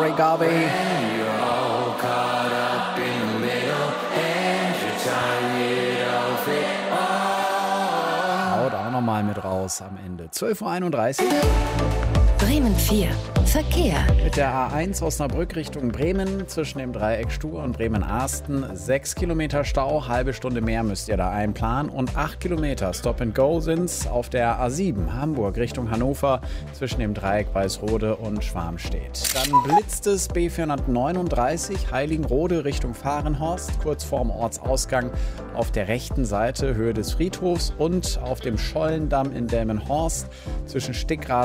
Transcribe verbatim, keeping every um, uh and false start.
Ray Garvey. Haut auch nochmal mit raus am Ende. zwölf Uhr einunddreißig. Bremen vier. Verkehr. Mit der A eins Osnabrück Richtung Bremen zwischen dem Dreieck Stur und Bremen-Arsten. Sechs Kilometer Stau, halbe Stunde mehr müsst ihr da einplanen. Und acht Kilometer Stop and Go sind's auf der A sieben Hamburg Richtung Hannover zwischen dem Dreieck Weißrode und Schwarmstedt. Dann blitzt es B vierhundertneununddreißig Heiligenrode Richtung Fahrenhorst, kurz vorm Ortsausgang auf der rechten Seite Höhe des Friedhofs und auf dem Schollendamm in Delmenhorst zwischen Stickrad